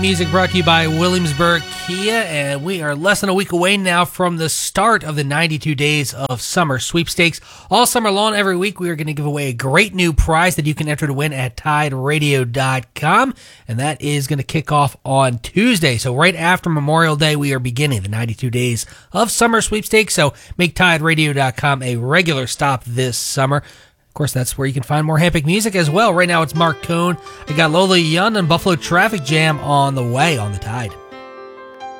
Music brought to you by Williamsburg Kia, and we are less than a week away now from the start of the 92 Days of Summer Sweepstakes. All summer long, every week, we are going to give away a great new prize that you can enter to win at TideRadio.com, and that is going to kick off on Tuesday. So right after Memorial Day, we are beginning the 92 Days of Summer Sweepstakes, so make TideRadio.com a regular stop this summer. Of course, that's where you can find more Hampic music as well. Right now, it's Mark Cohn. I got Lola Young and Buffalo Traffic Jam on the way on the Tide.